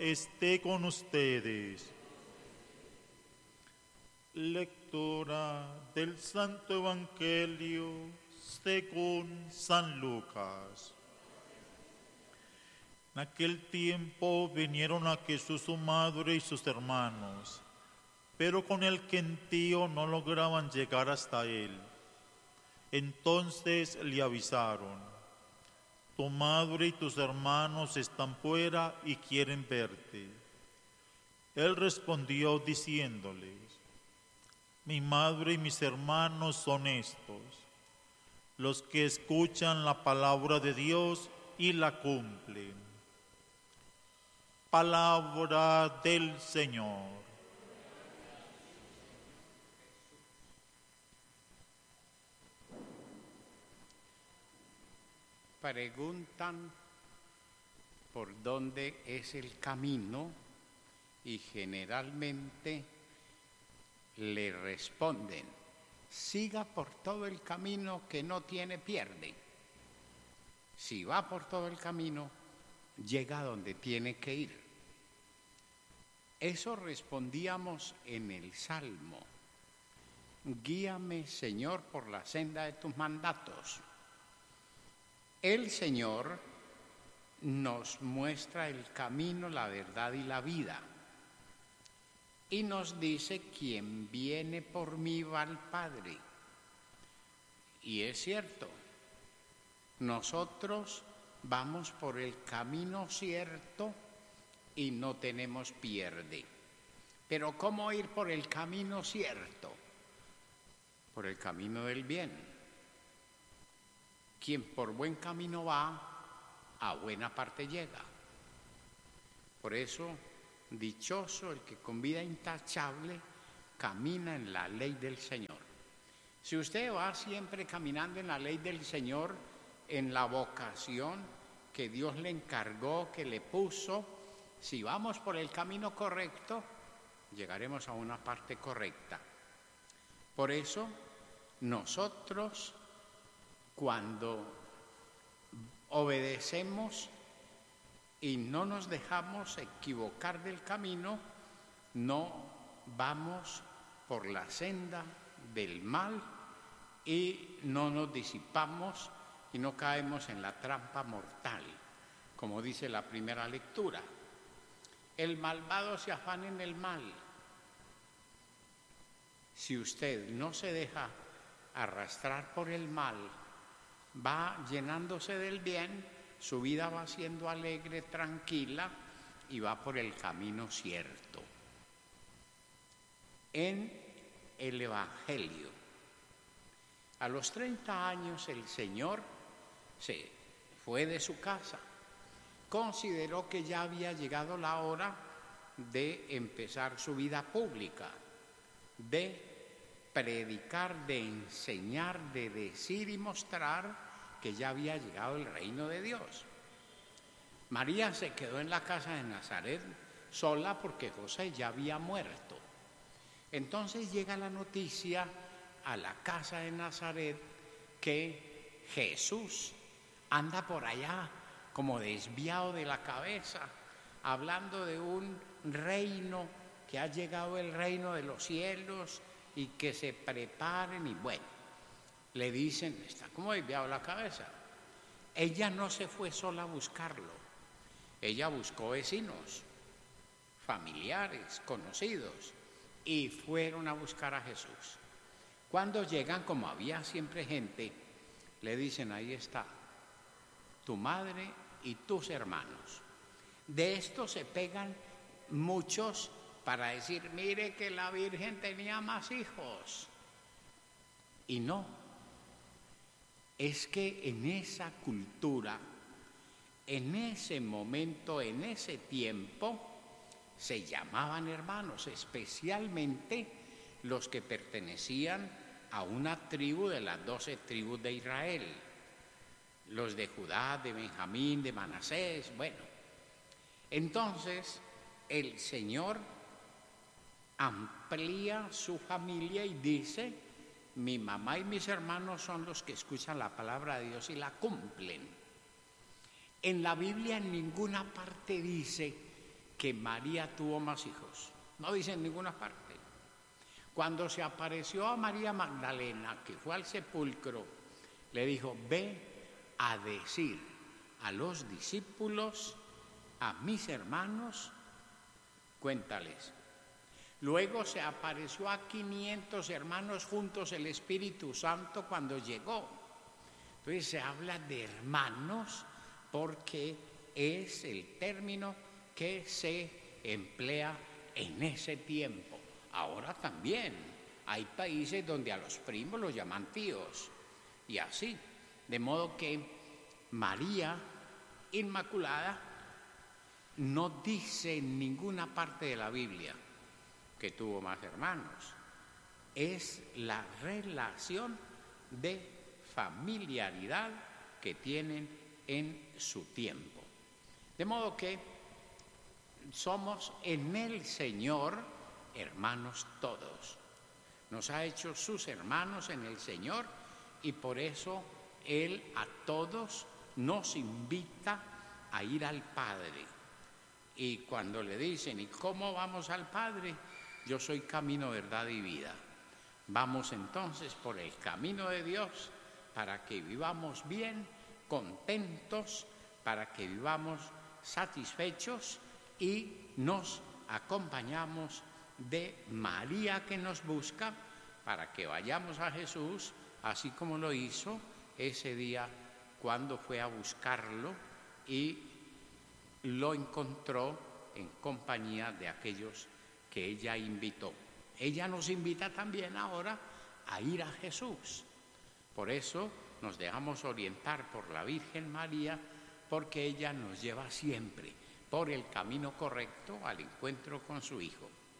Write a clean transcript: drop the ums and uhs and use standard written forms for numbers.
esté con ustedes. Lectura del Santo Evangelio según San Lucas. En aquel tiempo vinieron a Jesús su madre y sus hermanos, pero con el gentío no lograban llegar hasta él. Entonces le avisaron: tu madre y tus hermanos están fuera y quieren verte. Él respondió diciéndoles: mi madre y mis hermanos son estos, los que escuchan la palabra de Dios y la cumplen. Palabra del Señor. Preguntan por dónde es el camino y generalmente le responden: siga por todo el camino que no tiene pierde. Si va por todo el camino, llega a donde tiene que ir. Eso respondíamos en el Salmo: guíame, Señor, por la senda de tus mandatos. El Señor nos muestra el camino, la verdad y la vida. Y nos dice: quien viene por mí va al Padre. Y es cierto, nosotros vamos por el camino cierto y no tenemos pierde. Pero ¿cómo ir por el camino cierto? Por el camino del bien. Quien por buen camino va, a buena parte llega. Por eso, dichoso el que con vida intachable camina en la ley del Señor. Si usted va siempre caminando en la ley del Señor, en la vocación que Dios le encargó, que le puso, si vamos por el camino correcto, llegaremos a una parte correcta. Por eso, nosotros, cuando obedecemos y no nos dejamos equivocar del camino, no vamos por la senda del mal y no nos disipamos y no caemos en la trampa mortal, como dice la primera lectura. El malvado se afana en el mal. Si usted no se deja arrastrar por el mal, va llenándose del bien, su vida va siendo alegre, tranquila y va por el camino cierto. En el Evangelio, a los 30 años el Señor se fue de su casa. Consideró que ya había llegado la hora de empezar su vida pública, de predicar, de enseñar, de decir y mostrar que ya había llegado el reino de Dios. María se quedó en la casa de Nazaret sola porque José ya había muerto. Entonces llega la noticia a la casa de Nazaret que Jesús anda por allá como desviado de la cabeza, hablando de un reino, que ha llegado el reino de los cielos y que se preparen. Y bueno, le dicen: está como desviado la cabeza. Ella no se fue sola a buscarlo, ella buscó vecinos, familiares, conocidos, y fueron a buscar a Jesús. Cuando llegan, como había siempre gente, le dicen: ahí está tu madre y tus hermanos. De esto se pegan muchos para decir: mire que la Virgen tenía más hijos. Y no, es que en esa cultura, en ese momento, en ese tiempo, se llamaban hermanos, especialmente los que pertenecían a una tribu de las 12 tribus de Israel, los de Judá, de Benjamín, de Manasés. Bueno, entonces el Señor amplía su familia y dice: mi mamá y mis hermanos son los que escuchan la palabra de Dios y la cumplen. En la Biblia en ninguna parte dice que María tuvo más hijos. No dice en ninguna parte. Cuando se apareció a María Magdalena, que fue al sepulcro, le dijo: ve a decir a los discípulos, a mis hermanos, cuéntales. Luego se apareció a 500 hermanos juntos el Espíritu Santo cuando llegó. Entonces se habla de hermanos porque es el término que se emplea en ese tiempo. Ahora también hay países donde a los primos los llaman tíos y así. De modo que María Inmaculada no dice en ninguna parte de la Biblia que tuvo más hermanos. Es la relación de familiaridad que tienen en su tiempo. De modo que somos en el Señor hermanos todos. Nos ha hecho sus hermanos en el Señor y por eso Él a todos nos invita a ir al Padre. Y cuando le dicen: ¿y cómo vamos al Padre? Yo soy camino, verdad y vida. Vamos entonces por el camino de Dios para que vivamos bien, contentos, para que vivamos satisfechos y nos acompañamos de María que nos busca para que vayamos a Jesús, así como lo hizo ese día cuando fue a buscarlo y lo encontró en compañía de aquellos que ella invitó. Ella nos invita también ahora a ir a Jesús. Por eso nos dejamos orientar por la Virgen María, porque ella nos lleva siempre por el camino correcto al encuentro con su Hijo.